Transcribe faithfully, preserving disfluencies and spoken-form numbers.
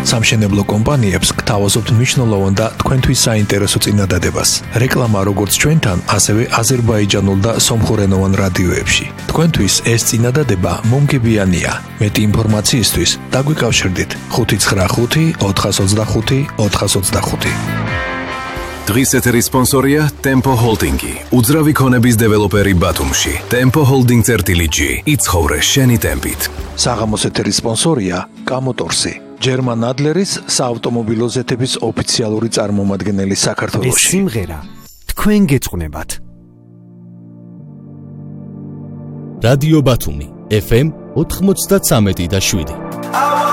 სამშენებლო კომპანიებს გთავაზობთ მნიშვნელოვან და თქვენთვის საინტერესო წინადადებას. რეკლამა როგორც ჩვენთან, ასევე აზერბაიჯანულ და სომხურენოვან რადიოებში. თქვენთვის ეს წინადადება მომგებიანია. მეტი ინფორმაციისთვის დაგვიკავშირდით ხუთი ცხრა ხუთი ოთხას ოცდახუთი ოთხას ოცდახუთი. დღის ეთერის სპონსორია Tempo Holding-ი, უძრავი ქონების დეველოპერი ბათუმში. Tempo Holding წერტილი-G, იცხოვრე შენი ტემპით. საღამოს ეთერის სპონსორია Kamotorsi, German Adleris საავტომობილო ზეთების ოფიციალური წარმომადგენელი საქართველოში. ეს სიმღერა თქვენ გეწყვნებათ. რადიო ბათუმი, ეფ ემ ოთხმოცდათვრამეტი და შვიდი.